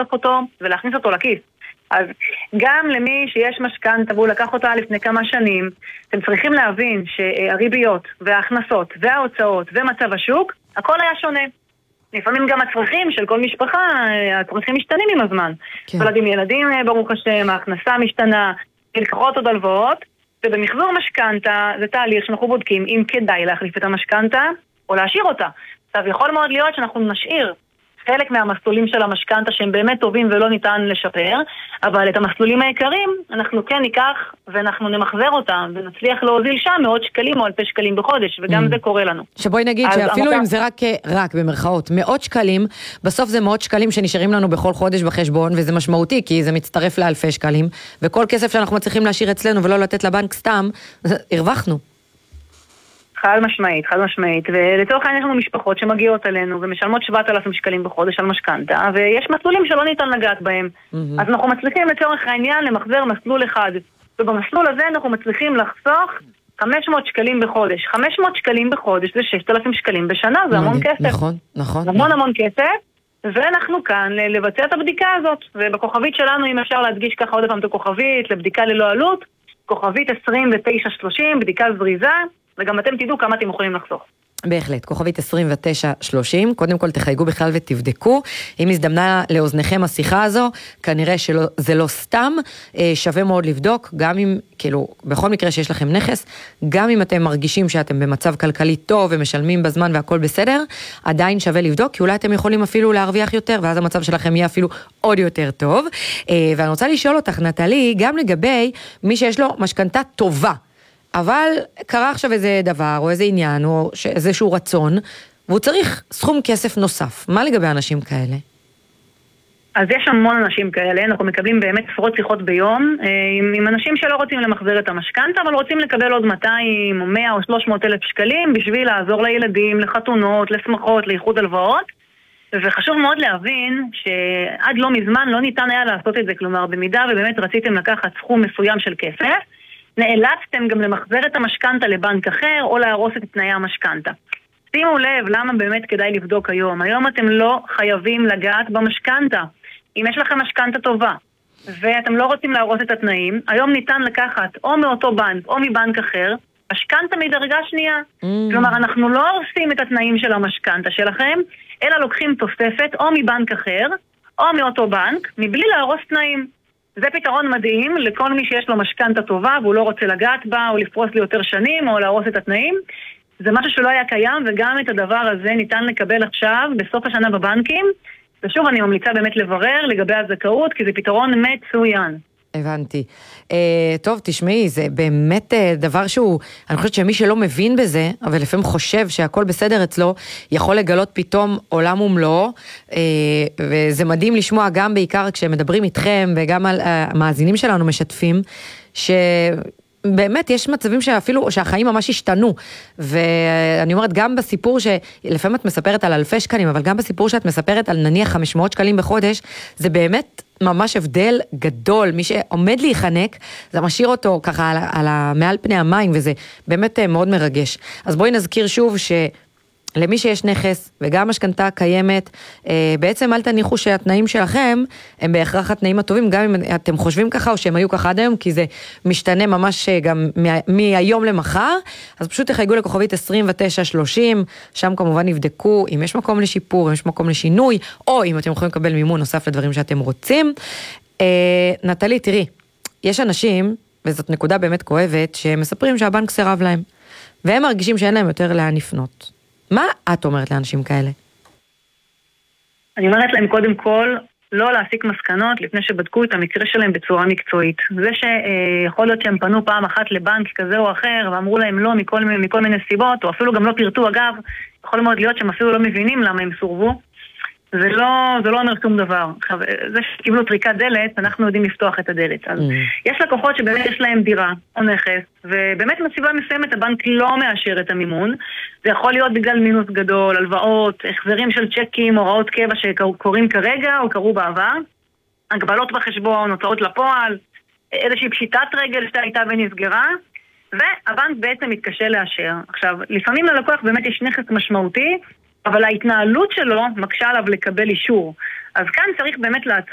לאסוף אותו ולהכניס אותו לכיס. אז גם למי שיש משכנתא והוא לקח אותה לפני כמה שנים, אתם צריכים להבין שהריביות וההכנסות וההוצאות ומצב השוק, הכל היה שונה. לפעמים גם הצרכים של כל משפחה, הצרכים משתנים עם הזמן. ילדים ילדים, ברוך השם, ההכנסה משתנה, לקחות עוד הלוואות, ובמחזור משכנתא זה תהליך שאנחנו בודקים אם כדאי להחליף את המשכנתא או להשאיר אותה. עכשיו, יכול מאוד להיות שאנחנו נשאיר חלק מהמסלולים של המשכנתא שהם באמת טובים ולא ניתן לשפר, אבל את המסלולים העיקריים אנחנו כן ניקח ואנחנו נמחזר אותם ונצליח להוזיל שם מאות שקלים או אלפי שקלים בחודש, וגם זה קורה לנו. שבואי נגיד שאפילו אם זה רק במרכאות מאות שקלים, בסוף זה מאות שקלים שנשארים לנו בכל חודש בחשבון, וזה משמעותי כי זה מצטרף לאלפי שקלים, וכל כסף שאנחנו מצליחים להשאיר אצלנו ולא לתת לבנק סתם, הרווחנו. חד משמעית, ולצורך העניין יש לנו משפחות שמגיעות אלינו ומשלמות 7,000 שקלים בחודש על משכנתא, ויש מסלולים שלא ניתן לגעת בהם. אז אנחנו מצליחים לצורך העניין למחזר מסלול אחד, ובמסלול הזה אנחנו מצליחים לחסוך 500 שקלים בחודש. 500 שקלים בחודש זה 6,000 שקלים בשנה, זה המון כסף. נכון. המון כסף, ואנחנו כאן לבצע את הבדיקה הזאת, ובכוכבית שלנו, אם אפשר להדגיש ככה עוד פעם את הכוכבית, לבדיקה ללא עלות, כוכבית 2930, בדיקה זריזה, וגם אתם תדעו כמה אתם יכולים לחסוך. בהחלט, כוכבית 2930, קודם כל תחייגו בכלל ותבדקו, אם הזדמנה לאוזניכם השיחה הזו, כנראה שזה לא סתם, שווה מאוד לבדוק, גם אם, כאילו, בכל מקרה שיש לכם נכס, גם אם אתם מרגישים שאתם במצב כלכלי טוב ומשלמים בזמן והכל בסדר, עדיין שווה לבדוק, כי אולי אתם יכולים אפילו להרוויח יותר, ואז המצב שלכם יהיה אפילו עוד יותר טוב. ואני רוצה לשאול אותך, נטלי, גם לגבי מי שיש לו משכנתא טובה, אבל קרה עכשיו איזה דבר, או איזה עניין, או איזשהו רצון, והוא צריך סכום כסף נוסף. מה לגבי אנשים כאלה? אז יש המון אנשים כאלה, אנחנו מקבלים באמת עשרות שיחות ביום, עם אנשים שלא רוצים למחזר את המשכנתא, אבל רוצים לקבל עוד 200 או 100 או 300 אלף שקלים, בשביל לעזור לילדים, לחתונות, לשמחות, לאיחוד הלוואות. וחשוב מאוד להבין שעד לא מזמן לא ניתן היה לעשות את זה, כלומר, במידה ובאמת רציתם לקחת סכום מסוים של כסף, נאלצתם גם למחזר את המשכנתא לבנק אחר, או להרוס את תנאי המשכנתא. שימו לב למה באמת כדאי לבדוק היום. היום אתם לא חייבים לגעת במשכנתא. אם יש לכם משכנתא טובה, ואתם לא רוצים להרוס את התנאים, היום ניתן לקחת או מאותו בנק, או מבנק אחר, משכנתא מדרגה שנייה. כלומר, אנחנו לא הורסים את התנאים של המשכנתא שלכם, אלא לוקחים תוספת או מבנק אחר, או מאותו בנק, מבלי להרוס תנאים. זה פתרון מדהים לכל מי שיש לו משכנתא טובה והוא לא רוצה לגעת בה או לפרוס לי יותר שנים או להרוס את התנאים. זה משהו שלא היה קיים, וגם את הדבר הזה ניתן לקבל עכשיו בסוף השנה בבנקים. ושוב אני ממליצה באמת לברר לגבי הזכאות, כי זה פתרון מצוין. הבנתי. טוב, תשמעי, זה באמת דבר שהוא, אני חושבת שמי שלא מבין בזה, אבל לפעמים חושב שהכל בסדר אצלו, יכול לגלות פתאום עולם ומלואו, וזה מדהים לשמוע גם בעיקר כשמדברים איתכם, וגם על המאזינים שלנו משתפים, באמת יש מצבים שאפילו שהחיים ממש השתנו, ואני אומרת גם בסיפור שלפעמים את מספרת על אלפי שקלים, אבל גם בסיפור שאת מספרת על נניח 500 שקלים בחודש, זה באמת ממש הבדל גדול. מי שעומד להיחנק, זה משאיר אותו ככה מעל פני המים, וזה באמת מאוד מרגש. אז בואי נזכיר שוב למי שיש נכס וגם משכנתא קיימת, בעצם אל תניחו שהתנאים שלכם הם בהכרח התנאים הטובים, גם אם אתם חושבים ככה או שהם היו ככה עד היום, כי זה משתנה ממש גם מהיום למחר. אז פשוט תחייגו לכוכבית 2930, שם כמובן יבדקו אם יש מקום לשיפור, אם יש מקום לשינוי, או אם אתם יכולים לקבל מימון נוסף לדברים שאתם רוצים. נטלי, תראי, יש אנשים, וזאת נקודה באמת כואבת, שמספרים שהבנק סירב להם, והם מרגישים שאין להם יותר לאן לפנות. מה את אומרת לאנשים כאלה? אני אומרת להם קודם כל לא להסיק מסקנות לפני שבדקו את המקרה שלהם בצורה מקצועית. זה שיכול להיות שהם פנו פעם אחת לבנק כזה או אחר ואמרו להם לא מכל מיני סיבות, או אפילו גם לא פירטו, אגב, יכול מאוד להיות שהם אפילו לא מבינים למה הם סורבו. זה לא אומר שום דבר. זה שקיבלו טריקת דלת, אנחנו יודעים לפתוח את הדלת. אז יש לקוחות שבאמת יש להם דירה או נכס, ובאמת מסיבה מסוימת הבנק לא מאשר את המימון. זה יכול להיות בגלל מינוס גדול, הלוואות, החזרים של צ'קים, הוראות קבע שקורים כרגע או קרו בעבר, הגבלות בחשבון, הוצאות לפועל, איזושהי פשיטת רגל שהייתה ונסגרה, והבנק בעצם מתקשה לאשר. עכשיו, לפעמים ללקוח באמת יש נכס משמעותי, אבל ההתנהלות שלו מקשה עליו לקבל אישור. אז כאן צריך באמת לעצור